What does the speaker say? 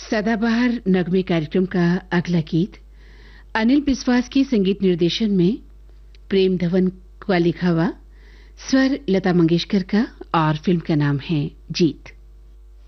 सदाबहार नगमे कार्यक्रम का अगला गीत अनिल बिस्वास के संगीत निर्देशन में प्रेम धवन का लिखा हुआ, स्वर लता मंगेशकर का और फिल्म का नाम है जीत।